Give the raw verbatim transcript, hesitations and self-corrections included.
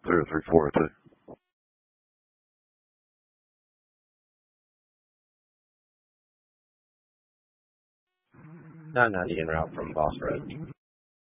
Clear three four oh two. nine ninety en route from Boss Road.